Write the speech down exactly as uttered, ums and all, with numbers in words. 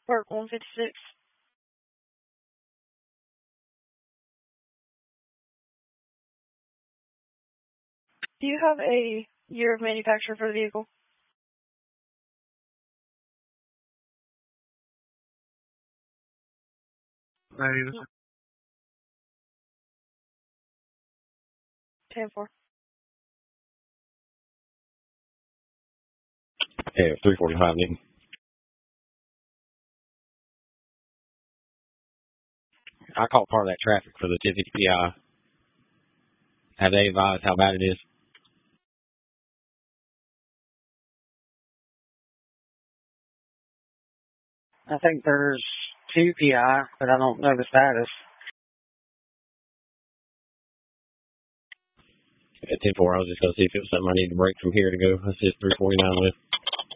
Park one fifty-six. Do you have a year of manufacture for the vehicle? No. ten four. Yeah, three forty-five, Newton. I caught part of that traffic for the ten fifty P I. Have they advised how bad it is? I think there's two P I, but I don't know the status. At ten four, I was just going to see if it was something I need to break from here to go. That's just three forty-nine with.